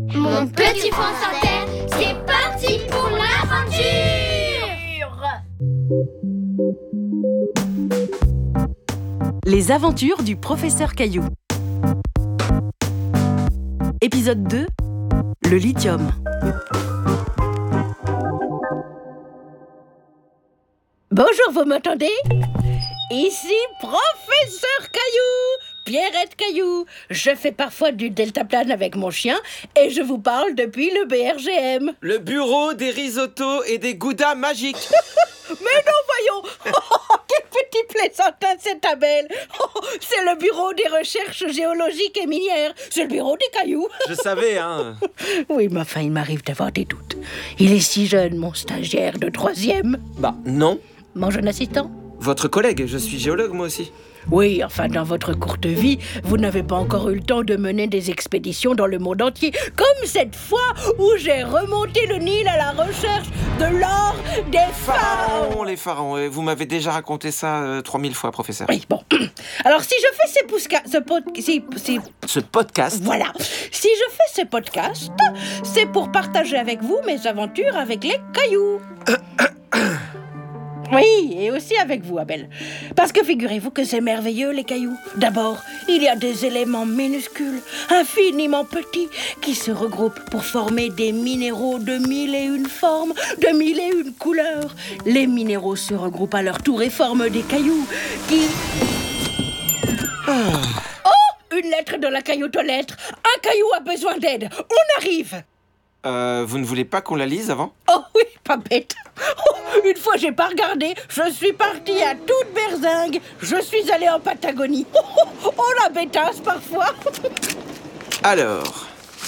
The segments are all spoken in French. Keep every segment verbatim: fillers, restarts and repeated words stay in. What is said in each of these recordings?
Mon petit France Inter, c'est parti pour l'aventure! Les aventures du professeur Caillou. Épisode deux, le lithium. Bonjour, vous m'entendez? Ici, professeur Caillou, Pierrette Caillou. Je fais parfois du deltaplane avec mon chien et je vous parle depuis le B R G M. Le bureau des risottos et des goudas magiques. Mais non, voyons. Oh, quel petit plaisantin, c'est Abel. Oh, c'est le bureau des recherches géologiques et minières. C'est le bureau des cailloux. Je savais, hein. Oui, mais enfin, il m'arrive d'avoir des doutes. Il est si jeune, mon stagiaire de troisième. Bah, non. Mon jeune assistant? Votre collègue, je suis géologue moi aussi. Oui, enfin, dans votre courte vie, vous n'avez pas encore eu le temps de mener des expéditions dans le monde entier, comme cette fois où j'ai remonté le Nil à la recherche de l'or des pharaons. Pharaons, les pharaons. Et vous m'avez déjà raconté ça euh, trois mille fois, professeur. Oui, bon. Alors, si je fais ces pousca... ce pod... si... si... Ce podcast. Voilà. Si je fais ce podcast, c'est pour partager avec vous mes aventures avec les cailloux. Oui, et aussi avec vous, Abel. Parce que figurez-vous que c'est merveilleux, les cailloux. D'abord, il y a des éléments minuscules, infiniment petits, qui se regroupent pour former des minéraux de mille et une formes, de mille et une couleurs. Les minéraux se regroupent à leur tour et forment des cailloux qui... Oh, une lettre de la cailloute aux lettres. Un caillou a besoin d'aide. On arrive. Euh, vous ne voulez pas qu'on la lise avant? Oh oui, pas bête. Oh, une fois, j'ai pas regardé. Je suis partie à toute berzingue. Je suis allée en Patagonie. Oh, oh, oh la bêtasse parfois. Alors...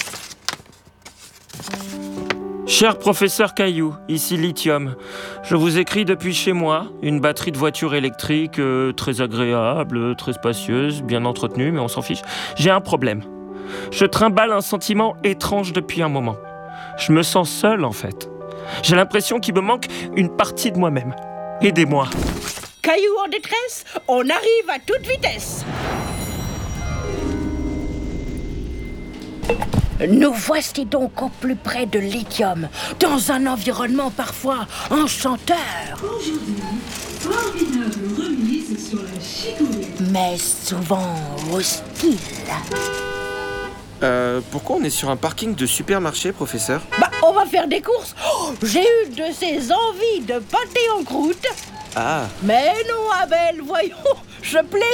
Cher professeur Caillou, ici Lithium. Je vous écris depuis chez moi, une batterie de voiture électrique euh, très agréable, très spacieuse, bien entretenue, mais on s'en fiche. J'ai un problème. Je trimballe un sentiment étrange depuis un moment. Je me sens seul, en fait. J'ai l'impression qu'il me manque une partie de moi-même. Aidez-moi. Caillou en détresse, on arrive à toute vitesse. Nous voici donc au plus près de Lithium, dans un environnement parfois enchanteur. Aujourd'hui, formidable remise sur la chicorée. Mais souvent hostile. Euh, pourquoi on est sur un parking de supermarché, professeur? Bah, on va faire des courses. Oh, j'ai eu de ces envies de pâté en croûte. Ah. Mais non, Abel, voyons, je plais.